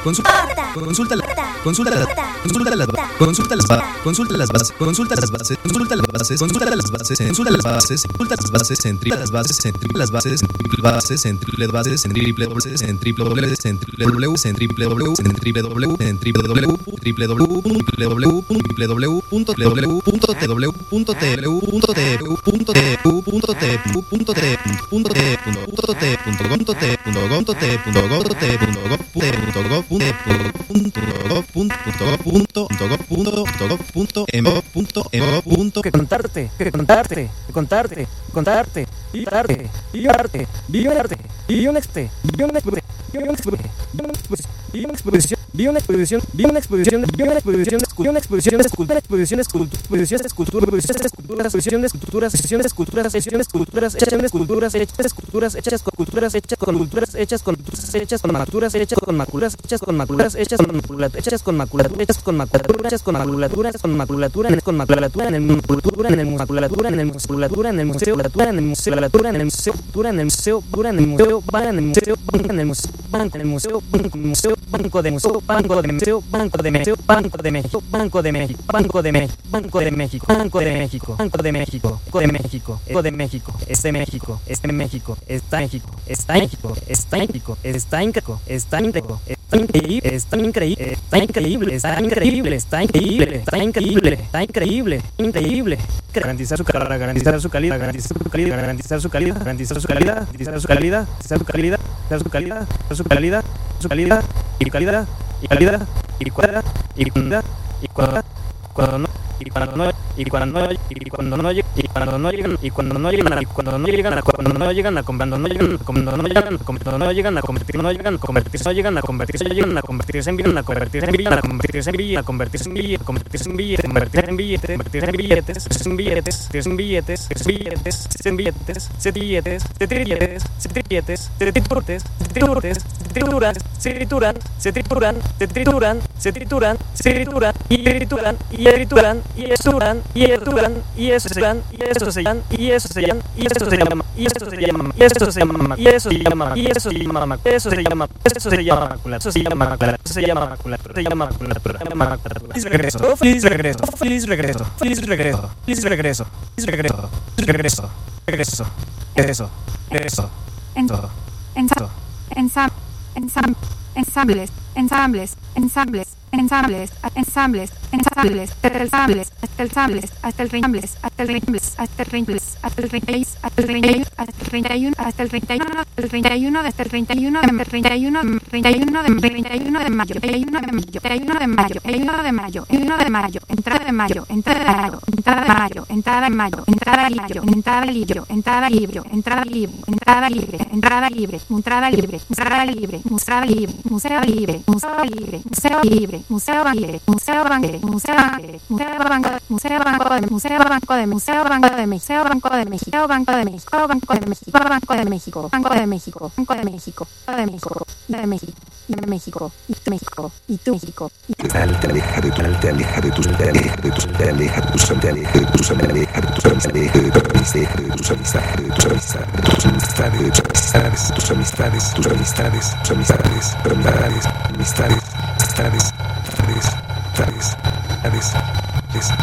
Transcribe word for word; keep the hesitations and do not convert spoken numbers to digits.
Consulta. Consulta. Consulta las Consulta las Consulta las Consulta las bases. Consulta las bases. Consulta las bases. Consulta las bases. Consulta las bases. Consulta las bases en triple las bases en triple las bases en triple bases en triple bases en triple bases en triple bases en triple w en triple w en triple w en triple w triple w triple w triple w punto w punto t w punto t w punto t w punto t w punto t w punto t punto t punto t punto com punto t punto com punto t punto com punto t punto gov punto gov punto gov punto gov punto punto emo punto emo punto que contarte que contarte que contarte contarte y darte y darte y darte y un expe y un expe y un expe y una exposición vi una exposición vi una exposición vi una exposición vi una exposición de escultura exposición de escultura exposición de escultura exposición de esculturas exposición de esculturas exposición de esculturas exposición de esculturas hechas de esculturas hechas de esculturas hechas con culturas hechas con culturas hechas con hechas con maculatura hechas con maculatura hechas con maculatura hechas con maculatura hechas con maculatura hechas con maculatura hechas con maculatura hechas con maculatura con maculatura en el musculatura en el musculatura en el musculatura en el museo en el museo en el museo en el museo en el museo en el museo en el museo banco en el museo museo banco de museo banco de museo banco de museo banco de México banco de México banco de México banco de México banco de México banco de México banco de México eco de México este México este México está México está México está México está México está México está increíble está increíble está increíble está increíble está increíble está increíble está increíble increíble garantizar su carrera garantizar su calidad garantizar su calidad garantizar su calidad garantizar su calidad garantizar su calidad garantizar su calidad garantizar su calidad su calidad su calidad y calidad y calidad y cuadra y cuadra y cuadra cuando no y cuando no y cuando no y cuando no y cuando no llegan y cuando no llegan y cuando no llegan a cuando no llegan a cuando no llegan cuando no llegan cuando no llegan a convertir no llegan a convertirse no llegan a convertirse llegan a convertirse en bien a convertirse en bien a convertirse en bien a convertirse en bien a convertirse en billete convertirse en billete convertirse en billetes en billetes en billetes billetes en billetes se billetes se trilletes se trilletes se triturtes se triturtes se trituran se trituran se trituran se trituran se trituran se trituran y trituran y trituran y esturan y esturan y eso se llaman y eso se llaman y eso se llaman y eso se llama y eso se llama y eso se llama y eso se llama y eso se llama eso se llama eso se llama maculatura eso se llama maculatura eso se llama maculatura se llama maculatura se llama maculatura feliz regreso feliz regreso feliz regreso feliz regreso feliz regreso feliz regreso regreso regreso regreso regreso ensamble ensamble ensambles ensambles ensambles ensambles, ensambles, ensambles, ensambles, ensambles, hasta el ensambles, hasta el ensambles, hasta el ensambles, hasta el ensambles, hasta el treinta y uno, hasta el treinta y uno, hasta el treinta y uno, hasta el treinta y uno, hasta el treinta y uno, treinta y uno de treinta y uno de mayo, treinta y uno de mayo, treinta y uno de mayo, treinta y uno de mayo, uno de mayo, entrada de mayo, entrada de mayo, entrada de mayo, entrada de mayo, entrada libre, entrada libre, entrada libre, entrada libre, entrada libre, entrada libre, entrada libre, entrada libre, entrada libre, museo libre, museo libre, museo libre. Museo Banque, Museo Banque, Museo Banque, Museo Banco, Museo Banco de Museo Banco de Museo Banco de Museo Banco de México, Banco de México, Banco de México, Banco de México, Banco de México, Banco de México, de México, de México, de México, y tu México, y tu México. Te aleja de tu, te aleja de tus, te aleja de tus, te aleja de tus, te aleja de tus, te aleja de tus, te aleja de tus amistades, de tus amistades, de tus amistades, de tus amistades, tus amistades, tus amistades, tus amistades, tus amistades, amistades, amistades, amistades, amistades, amistades, amistades,